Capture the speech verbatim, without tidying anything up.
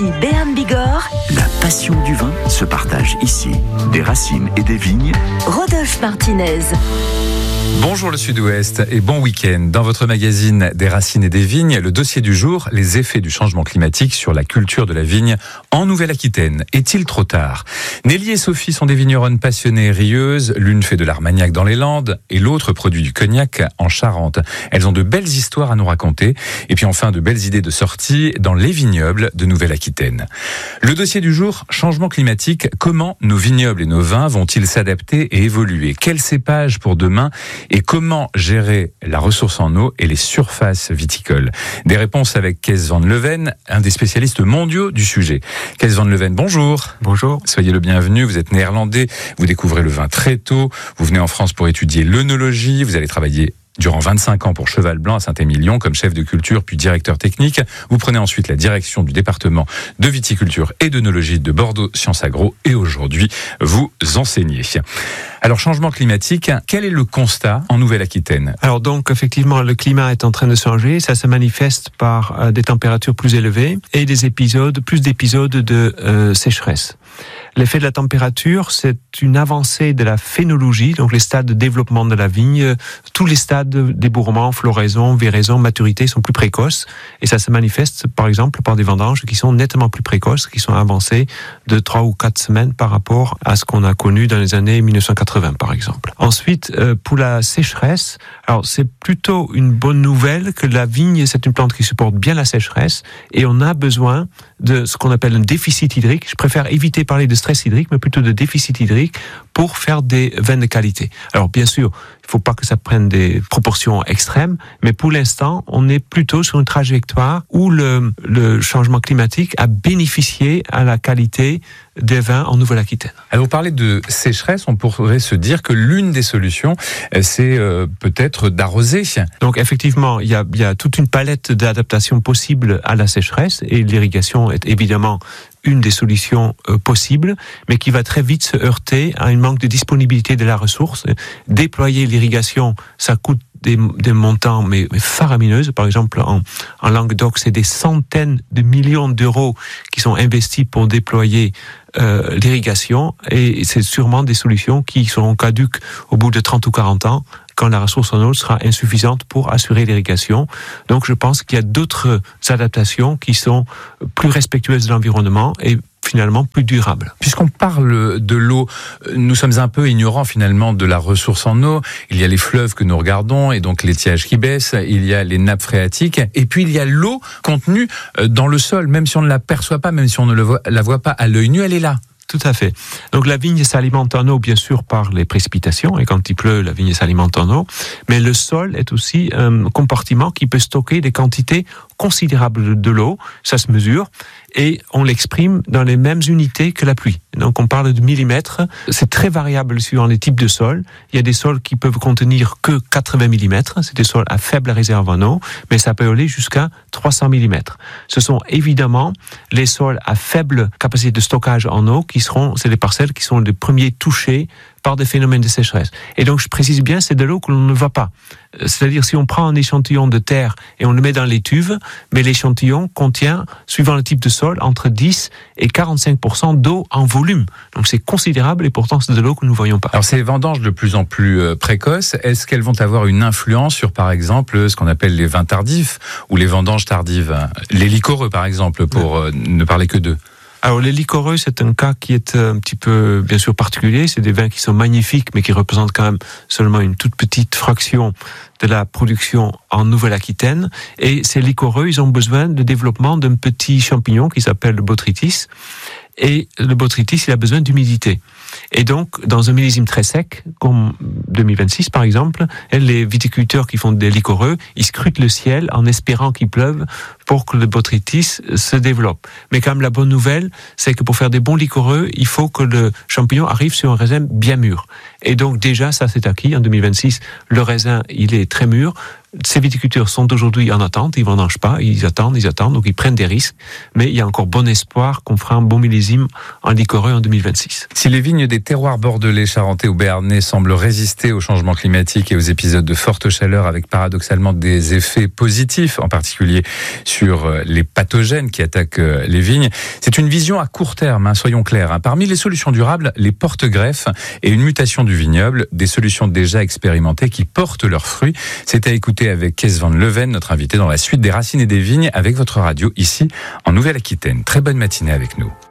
Nancy, Béarn Bigorre. La passion du vin se partage ici, des racines et des vignes. Rodolphe Martinez. Bonjour le Sud-Ouest et bon week-end. Dans votre magazine des racines et des vignes, le dossier du jour, les effets du changement climatique sur la culture de la vigne en Nouvelle-Aquitaine. Est-il trop tard ? Nelly et Sophie sont des vigneronnes passionnées et rieuses. L'une fait de l'armagnac dans les Landes et l'autre produit du cognac en Charente. Elles ont de belles histoires à nous raconter. Et puis enfin, de belles idées de sortie dans les vignobles de Nouvelle-Aquitaine. Le dossier du jour, changement climatique. Comment nos vignobles et nos vins vont-ils s'adapter et évoluer ? Quels cépages pour demain ? Et comment gérer la ressource en eau et les surfaces viticoles ? Des réponses avec Kees van Leuven, un des spécialistes mondiaux du sujet. Kees van Leuven, bonjour. Bonjour. Soyez le bienvenu, vous êtes néerlandais, vous découvrez le vin très tôt, vous venez en France pour étudier l'œnologie, vous allez travailler durant vingt-cinq ans pour Cheval Blanc à Saint-Émilion comme chef de culture puis directeur technique. Vous prenez ensuite la direction du département de viticulture et d'œnologie de Bordeaux Sciences Agro et aujourd'hui vous enseignez. Alors changement climatique, quel est le constat en Nouvelle-Aquitaine ? Alors donc effectivement le climat est en train de changer, ça se manifeste par euh, des températures plus élevées et des épisodes, plus d'épisodes de euh, sécheresse. L'effet de la température, c'est une avancée de la phénologie, donc les stades de développement de la vigne. Tous les stades de débourrement, floraison, véraison, maturité sont plus précoces. Et ça se manifeste, par exemple, par des vendanges qui sont nettement plus précoces, qui sont avancées de trois ou quatre semaines par rapport à ce qu'on a connu dans les années mille neuf cent quatre-vingts, par exemple. Ensuite, pour la sécheresse, alors c'est plutôt une bonne nouvelle que la vigne, c'est une plante qui supporte bien la sécheresse et on a besoin de ce qu'on appelle un déficit hydrique. Je préfère éviter de parler de stress hydrique, mais plutôt de déficit hydrique pour faire des vins de qualité. Alors bien sûr, il ne faut pas que ça prenne des proportions extrêmes, mais pour l'instant, on est plutôt sur une trajectoire où le, le changement climatique a bénéficié à la qualité des vins en Nouvelle-Aquitaine. Alors vous parlez de sécheresse, on pourrait se dire que l'une des solutions, c'est euh, peut-être d'arroser. Donc effectivement, il y a, il y a toute une palette d'adaptations possibles à la sécheresse et l'irrigation est évidemment une des solutions euh, possibles, mais qui va très vite se heurter à un manque de disponibilité de la ressource. Déployer l'irrigation, ça coûte des, des montants mais, mais faramineuses. Par exemple, en, en Languedoc, c'est des centaines de millions d'euros qui sont investis pour déployer euh, l'irrigation, et c'est sûrement des solutions qui seront caduques au bout de trente ou quarante ans, quand la ressource en eau sera insuffisante pour assurer l'irrigation. Donc je pense qu'il y a d'autres adaptations qui sont plus respectueuses de l'environnement et finalement plus durables. Puisqu'on parle de l'eau, nous sommes un peu ignorants finalement de la ressource en eau. Il y a les fleuves que nous regardons et donc l'étiage qui baisse, il y a les nappes phréatiques et puis il y a l'eau contenue dans le sol, même si on ne l'aperçoit pas, même si on ne le voit, la voit pas à l'œil nu, elle est là. Tout à fait. Donc la vigne s'alimente en eau, bien sûr, par les précipitations, et quand il pleut, la vigne s'alimente en eau, mais le sol est aussi un compartiment qui peut stocker des quantités considérables de l'eau, ça se mesure, et on l'exprime dans les mêmes unités que la pluie. Donc on parle de millimètres, c'est très variable suivant les types de sols. Il y a des sols qui peuvent contenir que quatre-vingts millimètres, c'est des sols à faible réserve en eau, mais ça peut aller jusqu'à trois cents millimètres. Ce sont évidemment les sols à faible capacité de stockage en eau qui seront, c'est les parcelles qui sont les premiers touchés par des phénomènes de sécheresse. Et donc, je précise bien, c'est de l'eau que l'on ne voit pas. C'est-à-dire, si on prend un échantillon de terre et on le met dans l'étuve, mais l'échantillon contient, suivant le type de sol, entre dix et quarante-cinq pour cent d'eau en volume. Donc, c'est considérable et pourtant, c'est de l'eau que nous ne voyons pas. Alors, ces vendanges de plus en plus précoces, est-ce qu'elles vont avoir une influence sur, par exemple, ce qu'on appelle les vins tardifs ou les vendanges tardives ? Les liquoreux, par exemple, pour ouais. ne parler que d'eux. Alors les liquoreux, c'est un cas qui est un petit peu, bien sûr, particulier. C'est des vins qui sont magnifiques, mais qui représentent quand même seulement une toute petite fraction de la production en Nouvelle-Aquitaine. Et ces liquoreux, ils ont besoin de développement d'un petit champignon qui s'appelle le botrytis. Et le botrytis, il a besoin d'humidité. Et donc, dans un millésime très sec, comme deux mille vingt-six par exemple, les viticulteurs qui font des liquoreux, ils scrutent le ciel en espérant qu'il pleuve pour que le botrytis se développe. Mais quand même, la bonne nouvelle, c'est que pour faire des bons liquoreux, il faut que le champignon arrive sur un raisin bien mûr. Et donc déjà, ça c'est acquis. En deux mille vingt-six, le raisin, il est très mûr. Ces viticulteurs sont aujourd'hui en attente, ils ne vendangent pas, ils attendent, ils attendent, donc ils prennent des risques. Mais il y a encore bon espoir qu'on fera un bon millésime en liquoreux en deux mille vingt-six. Si les vignes des terroirs bordelais, charentais ou béarnais semblent résister au changement climatique et aux épisodes de forte chaleur avec paradoxalement des effets positifs, en particulier sur sur les pathogènes qui attaquent les vignes. C'est une vision à court terme, hein, soyons clairs. Hein. Parmi les solutions durables, les porte-greffes et une mutation du vignoble, des solutions déjà expérimentées qui portent leurs fruits. C'est à écouter avec Kees van Leuven, notre invité dans la suite des Racines et des Vignes, avec votre radio ici en Nouvelle-Aquitaine. Très bonne matinée avec nous.